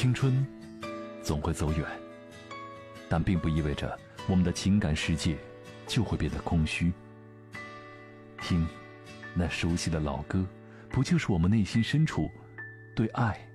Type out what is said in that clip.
青春总会走远，但并不意味着我们的情感世界就会变得空虚。听那熟悉的老歌，不就是我们内心深处对爱